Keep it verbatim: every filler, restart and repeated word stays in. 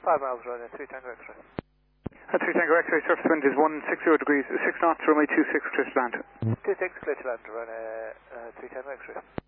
five miles runway, three Tango X-ray. Uh, three Tango X-ray, surface wind is one sixty degrees, six knots, runway two six, clear to land. two six, clear to land, runway uh, three Tango X-ray.